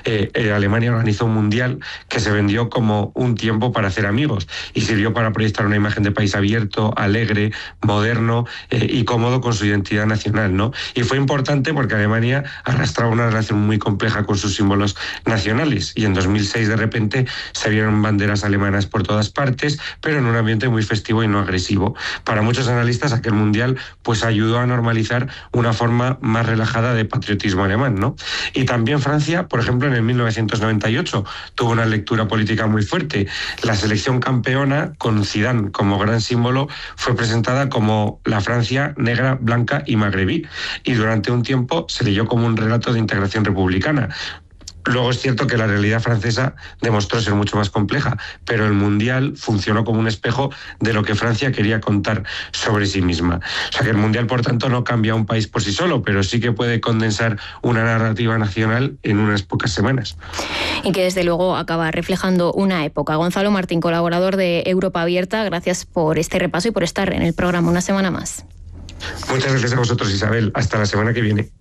Alemania organizó un mundial que se vendió como un tiempo para hacer amigos y sirvió para proyectar una imagen de país abierto, alegre, moderno y cómodo con su identidad nacional, ¿no? Y fue importante porque Alemania arrastraba una relación muy compleja con sus símbolos nacionales y en 2006 de repente se vieron banderas alemanas por todas partes, pero en un ambiente muy festivo y no agresivo. Para muchos analistas aquel mundial pues ayudó a normalizar una forma más relajada de patriotismo alemán, ¿no? Y también Francia, por ejemplo, en el 1998 tuvo una lectura política muy fuerte. La selección campeona, con Zidane como gran símbolo, fue presentada como la Francia negra, blanca y magrebí, y durante un tiempo se leyó como un relato de integración republicana. Luego es cierto que la realidad francesa demostró ser mucho más compleja, pero el Mundial funcionó como un espejo de lo que Francia quería contar sobre sí misma. O sea que el Mundial, por tanto, no cambia a un país por sí solo, pero sí que puede condensar una narrativa nacional en unas pocas semanas. Y que desde luego acaba reflejando una época. Gonzalo Martín, colaborador de Europa Abierta, gracias por este repaso y por estar en el programa una semana más. Muchas gracias a vosotros, Isabel. Hasta la semana que viene.